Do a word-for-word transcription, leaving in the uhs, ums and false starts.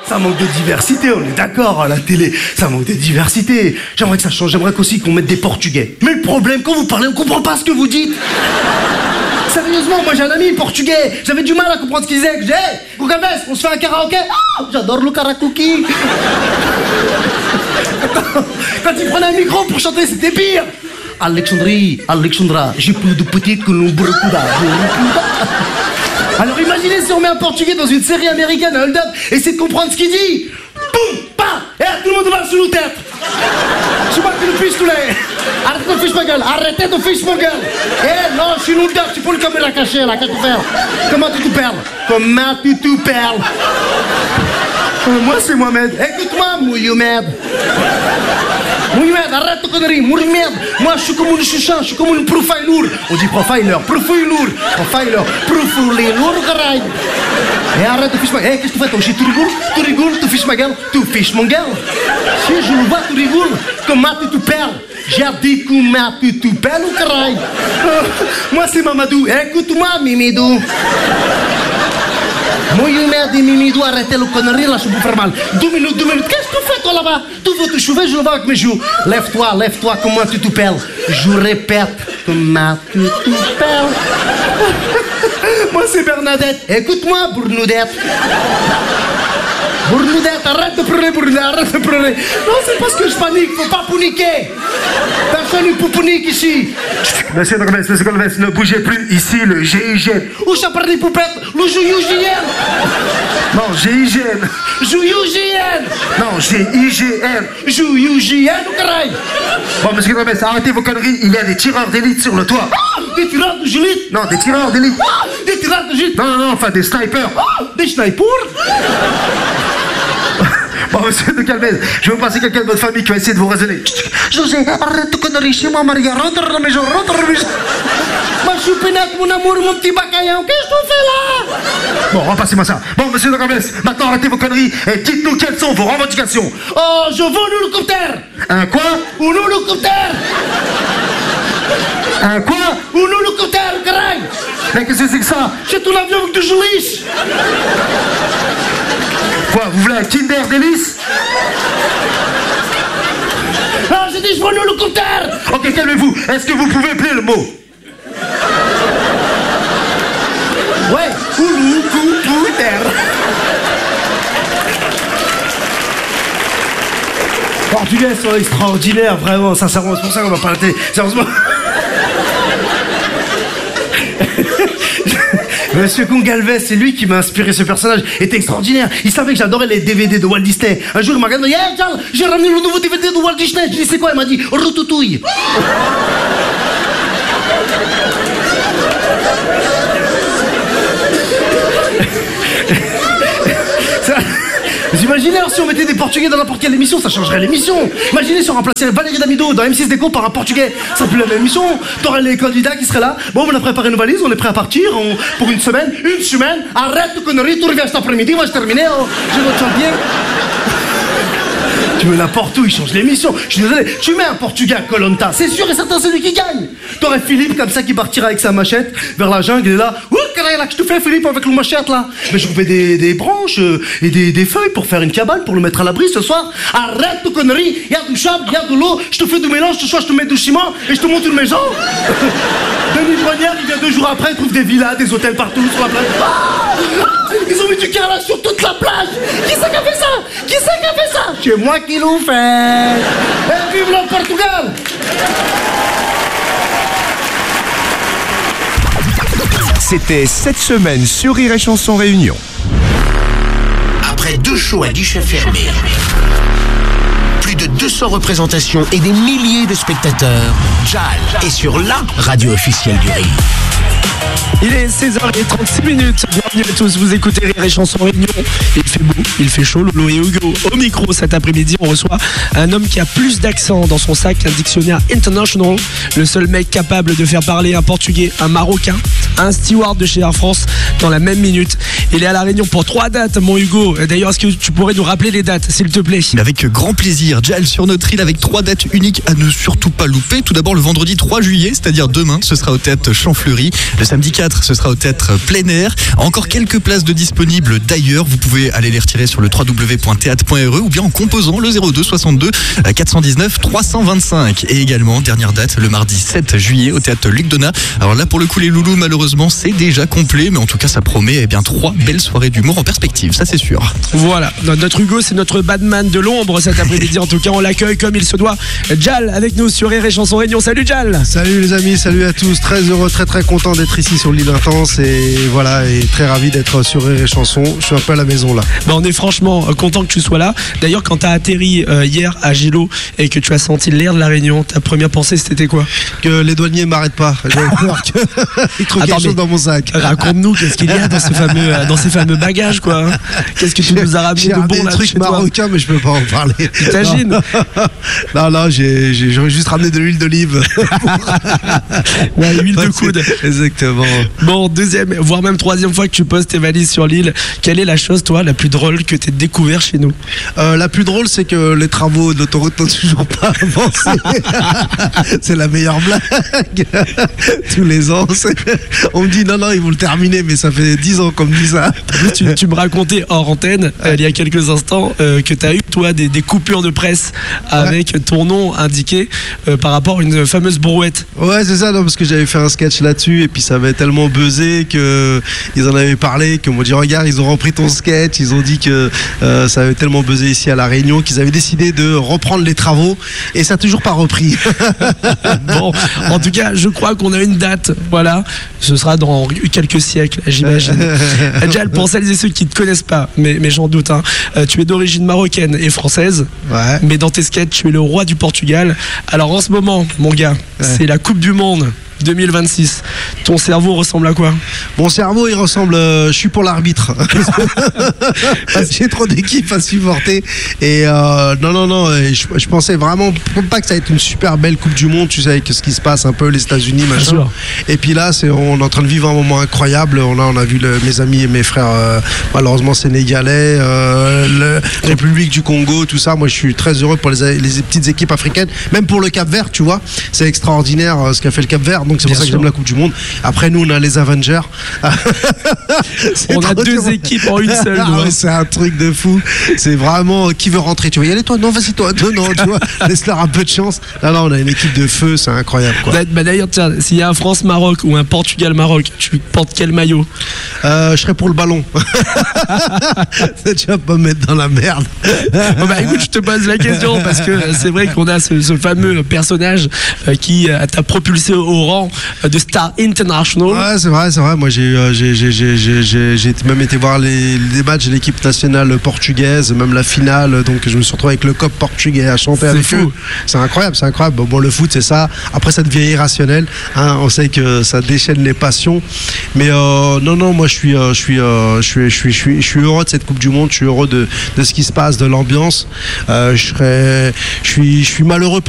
Ça manque de diversité, on est d'accord, à la télé, ça manque de diversité. J'aimerais que ça change, j'aimerais qu'aussi qu'on mette des Portugais. Mais le problème, quand vous parlez, on comprend pas ce que vous dites. Sérieusement, moi j'ai un ami portugais, j'avais du mal à comprendre ce qu'il disait. Je dis, hey, Gugaves, on se fait un karaoké? Oh, j'adore le karaoké. Quand il prenait un micro pour chanter, c'était pire. Alexandrie, Alexandra, j'ai plus de petites que l'on brucuda. Alors imaginez si on met un portugais dans une série américaine, un hold-up, et essaie de comprendre ce qu'il dit. Boum, pa, et tout le monde va sous nos têtes. Je sais pas que le fiche tous les. Arrêtez de fiche ma gueule, arrêtez de fiche ma gueule. Eh non, je suis nous gars, tu peux le caméra caché là, qu'est-ce que tu fais? Comment tu te perles? Comment tu te perles? euh, Moi c'est Mohamed, écoute-moi, Mohamed. Mohamed, arrête de conneries, Mohamed. Moi je suis comme une chouchan, je suis comme une profiler. On dit profiler, profiler, profiler, profiler, caray. Et arrête de fiche ma gueule. Eh, qu'est-ce que tu fais toi? Tu rigoles? Tu rigoles? Tu fiches ma gueule? Tu fiches mon gueule? Si je le vois, tu rigoles? Comment tu te perds? J'ai dit comment tu te perds, ou caray? euh, Moi c'est Mamadou, écoute-moi, Mimidou. Mohamed et Mimidou, arrêtez le connerie, là je peux faire mal. Deux minutes, deux minutes, qu'est-ce que tu fais toi là-bas? Tu veux te chouver, je le vois avec mes joues. Lève-toi, lève-toi, comment tu te perds? Je répète, comment tu te perds? Moi c'est Bernadette, écoute-moi, Bournoudette. Bournoudette, arrête de pleurer, Bournoudette, arrête de pleurer. Non, c'est parce que je panique, faut pas paniquer. Personne ne peut paniquer ici. Monsieur Golves, monsieur Golves, ne bougez plus, ici le G I G N. Où ça parle des poupettes? Le G I G N. Non, G I G N. G I G N. Non, G I G N. G I G N, ou caray? Bon, monsieur Golves, arrêtez vos conneries, il y a des tireurs d'élite sur le toit. Ah, des tireurs d'élite? Non, des tireurs d'élite. Ah, des tireurs d'élite? Non, non, non, enfin des snipers. Ah, des snipers? Bon, monsieur de Calvez, je vais vous passer quelqu'un de votre famille qui va essayer de vous raisonner. José, arrête de conneries chez moi, Maria, rentre à la maison, rentre à la maison. Ma choupinette, mon amour, mon petit bacaillon, qu'est-ce que tu fais là? Bon, repassez-moi ça. Bon, monsieur de Calvez, maintenant arrêtez vos conneries et dites-nous quelles sont vos revendications. Oh, je veux un hélicoptère. Un quoi? Un hélicoptère. Un quoi? Un hélicoptère, caray. Mais qu'est-ce que c'est que ça? C'est tout l'avion avec du gélice. Quoi, vous voulez un Kinder Délice? Non, j'ai dit je veux un hélicoptère. Ok, calmez-vous. Est-ce que vous pouvez appeler le mot? Ouais, hélicoptère. Portugais sont extraordinaires, vraiment, sincèrement, c'est pour ça qu'on va pas arrêter. Sérieusement. Monsieur Gongalves, c'est lui qui m'a inspiré ce personnage. Il était extraordinaire. Il savait que j'adorais les D V D de Walt Disney. Un jour, il m'a regardé. Hey, Charles, j'ai ramené le nouveau D V D de Walt Disney. Je lui ai dit, c'est quoi? Il m'a dit, Routouille. Vous imaginez alors si on mettait des Portugais dans n'importe quelle émission, ça changerait l'émission. Imaginez si on remplaçait Valérie Damido dans M six Déco par un Portugais, ça serait plus la même émission. T'aurais les candidats qui seraient là. Bon, on a préparé nos valises, on est prêt à partir on... pour une semaine. Une semaine, arrête de conneries, tu reviens cet après-midi, moi je terminé, oh, je notre champion. Tu mets n'importe où, il change l'émission. Je suis désolé, tu mets un Portugais à Koh Lanta, c'est sûr et certain c'est lui qui gagne. T'aurais Philippe comme ça qui partira avec sa machette vers la jungle et là. Ouh, là que je te fais Philippe avec le machette là. Mais je trouvais des, des branches euh, et des, des feuilles pour faire une cabane pour le mettre à l'abri ce soir. Arrête de conneries, il y a du sable, il y a de l'eau, je te fais du mélange, ce soir je te mets du ciment et je te monte une maison. Denis Brognard il vient deux jours après, il trouve des villas, des hôtels partout sur la plage. Ah, ils ont mis du carrelage sur toute la plage. Qui c'est qui a fait ça? Qui c'est qui a fait ça? C'est moi qui l'ai fait. Et vive le Portugal. C'était cette semaine sur Rire et Chanson Réunion. Après deux shows à guichet fermé, plus de deux cents représentations et des milliers de spectateurs, Jal est sur la radio officielle du Rire. Il est seize heures trente-six minutes. Bienvenue à tous, vous écoutez Rire et Chanson Réunion. Il fait beau, il fait chaud, Lolo et Hugo. Au micro cet après-midi, on reçoit un homme qui a plus d'accent dans son sac qu'un dictionnaire international. Le seul mec capable de faire parler un Portugais, un Marocain, un steward de chez Air France dans la même minute. Il est à La Réunion pour trois dates, mon Hugo. D'ailleurs, est-ce que tu pourrais nous rappeler les dates, s'il te plaît? Avec grand plaisir. Jal, sur notre île avec trois dates uniques à ne surtout pas louper. Tout d'abord le vendredi trois juillet, c'est-à-dire demain, ce sera au théâtre Champfleury. Le samedi quatre, ce sera au théâtre plein air. Encore quelques places de disponibles d'ailleurs. Vous pouvez aller les retirer sur le w w w point théâtre point r e ou bien en composant le zéro deux soixante-deux quatre cent dix-neuf trois cent vingt-cinq. Et également, dernière date, le mardi sept juillet au théâtre Luc Donat. Alors là, pour le coup, les loulous, malheureusement, c'est déjà complet, mais en tout cas, ça promet eh bien trois belles soirées d'humour en perspective, ça c'est sûr. Voilà, notre Hugo, c'est notre Batman de l'ombre cet après-midi. En tout cas, on l'accueille comme il se doit. Jal avec nous sur Rire et Chanson Réunion. Salut Jal. Salut les amis, salut à tous. Très heureux, très très content d'être ici sur l'île Intense et voilà, et très ravi d'être sur Rire et Chanson. Je suis un peu à la maison là. Bah, on est franchement content que tu sois là. D'ailleurs, quand tu as atterri euh, hier à Gilo et que tu as senti l'air de la Réunion, ta première pensée c'était quoi? Que les douaniers m'arrêtent pas. J'avais peur qu'ils trouvent quelque chose dans mon sac. Raconte-nous, qu'est-ce qu'il y a dans, ce fameux, dans ces fameux bagages, quoi. Qu'est-ce que tu nous as ramené de bon là? Des trucs marocains, mais je peux pas en parler. T'imagines? Non, non, j'ai, j'ai, j'aurais juste ramené de l'huile d'olive. Ouais, huile de coude. Exactement. Bon, deuxième, voire même troisième fois que tu poses tes valises sur l'île. Quelle est la chose, toi, la plus drôle que tu aies découvert chez nous? euh, La plus drôle, c'est que les travaux de l'autoroute n'ont toujours pas avancé. C'est la meilleure blague. Tous les ans, c'est... on me dit non, non, ils vont le terminer, mais ça fait dix ans qu'on me dit ça. Tu, tu me racontais hors antenne, euh, il y a quelques instants, euh, que tu as eu, toi, des, des coupures de presse avec ouais. ton nom indiqué euh, par rapport à une fameuse brouette. Ouais, c'est ça, non, parce que j'avais fait un sketch là-dessus et puis ça avait tellement buzzé qu'ils en avaient parlé, qu'on m'a dit regarde, ils ont repris ton sketch, ils ont dit que euh, ça avait tellement buzzé ici à La Réunion qu'ils avaient décidé de reprendre les travaux et ça n'a toujours pas repris. Bon, en tout cas, je crois qu'on a une date, voilà, ce sera dans quelques siècles, j'imagine. Jal, pour celles et ceux qui ne te connaissent pas, mais, mais j'en doute, hein, euh, tu es d'origine marocaine et française, ouais. mais dans tes sketchs, tu es le roi du Portugal. Alors en ce moment, mon gars, ouais. c'est la Coupe du Monde deux mille vingt-six. Ton cerveau ressemble à quoi? Mon cerveau, il ressemble. Euh, je suis pour l'arbitre. J'ai trop d'équipes à supporter. Et euh, non, non, non. Je, je pensais vraiment pas que ça allait être une super belle Coupe du Monde. Tu sais, avec ce qui se passe un peu, les États-Unis, machin. Et puis là, c'est, on est en train de vivre un moment incroyable. On a, on a vu le, mes amis et mes frères, euh, malheureusement sénégalais, euh, la République du Congo, tout ça. Moi, je suis très heureux pour les, les petites équipes africaines. Même pour le Cap-Vert, tu vois. C'est extraordinaire euh, ce qu'a fait le Cap-Vert. Donc c'est pour Bien ça que sûr. J'aime la Coupe du Monde. Après nous on a les Avengers. On a deux dur. équipes en une seule. Ah ouais, c'est un truc de fou. C'est vraiment qui veut rentrer. Tu vas y aller toi? Non, vas-y toi. Non, non, tu vois. Laisse-leur un peu de chance. Là, là, on a une équipe de feu, c'est incroyable quoi. Bah, d'ailleurs, tiens, s'il y a un France-Maroc ou un Portugal-Maroc, tu portes quel maillot? euh, Je serais pour le ballon. Tu vas pas me mettre dans la merde. Bon, bah écoute, je te pose la question parce que c'est vrai qu'on a ce, ce fameux personnage qui t'a propulsé au rang de Star International. Ouais, c'est vrai, c'est vrai. Moi, j'ai, j'ai, j'ai, j'ai, j'ai, j'ai même été voir les, les matchs de l'équipe nationale portugaise, même la finale. Donc, je me suis retrouvé avec le cop portugais à chanter c'est avec fou. eux. C'est incroyable, c'est incroyable. Bon, bon, le foot, c'est ça. Après, ça devient irrationnel. Hein. On sait que ça déchaîne les passions. Mais euh, non, non, moi, je suis, euh, je suis, euh, je suis, je suis, je suis, je suis heureux de cette Coupe du Monde. Je suis heureux de, de ce qui se passe, de l'ambiance. Euh, je serais, je suis, je suis malheureux pour